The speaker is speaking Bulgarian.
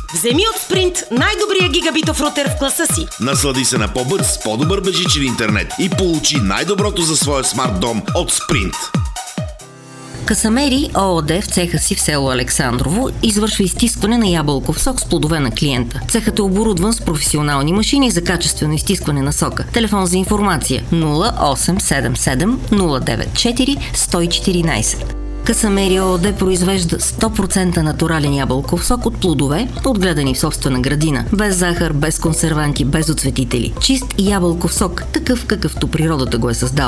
Вземи от Sprint най-добрия гигабитов рутер в класа си. Наслади се на по-бърз, по-добър безжичен интернет и получи най-доброто за своя смарт дом от Sprint. Касамери ООД в цеха си в село Александрово извършва изтискване на ябълков сок с плодове на клиента. Цехът е оборудван с професионални машини за качествено изтискване на сока. Телефон за информация 0877 094 114. Касамери ООД произвежда 100% натурален ябълков сок от плодове, отгледани в собствена градина. Без захар, без консерванти, без оцветители. Чист ябълков сок, такъв какъвто природата го е създала.